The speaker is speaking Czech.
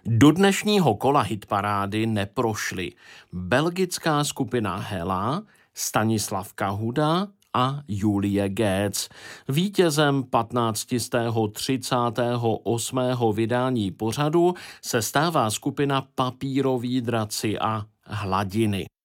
Do dnešního kola hitparády neprošly belgická skupina Hela, Stanislav Kahuda a Julie Götz. Vítězem 1538. vydání pořadu se stává skupina Papíroví draci a hladiny.